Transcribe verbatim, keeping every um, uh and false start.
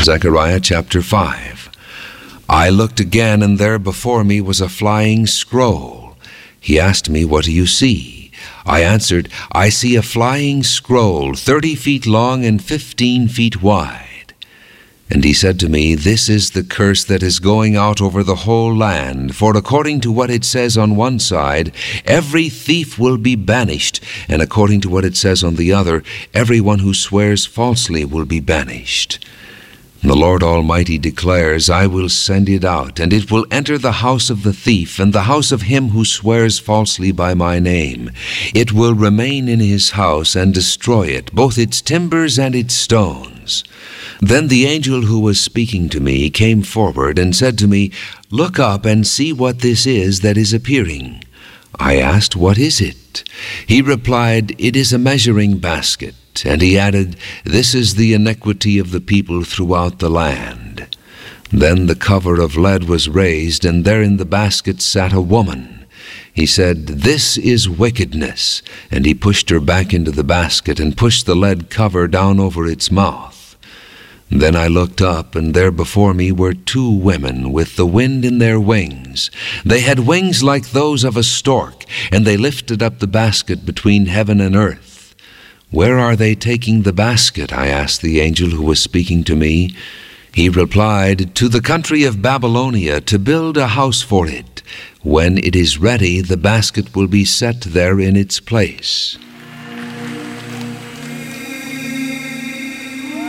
Zechariah chapter five. I looked again, and there before me was a flying scroll. He asked me, "What do you see?" I answered, "I see a flying scroll, thirty feet long and fifteen feet wide." And he said to me, "This is the curse that is going out over the whole land, for according to what it says on one side, every thief will be banished, and according to what it says on the other, everyone who swears falsely will be banished. The Lord Almighty declares, I will send it out, and it will enter the house of the thief, and the house of him who swears falsely by my name. It will remain in his house and destroy it, both its timbers and its stones." Then the angel who was speaking to me came forward and said to me, "Look up and see what this is that is appearing." I asked, "What is it?" He replied, "It is a measuring basket." And he added, "This is the iniquity of the people throughout the land." Then the cover of lead was raised, and there in the basket sat a woman. He said, "This is wickedness." And he pushed her back into the basket and pushed the lead cover down over its mouth. Then I looked up, and there before me were two women with the wind in their wings. They had wings like those of a stork, and they lifted up the basket between heaven and earth. "Where are they taking the basket?" I asked the angel who was speaking to me. He replied, "To the country of Babylonia, to build a house for it. When it is ready, the basket will be set there in its place."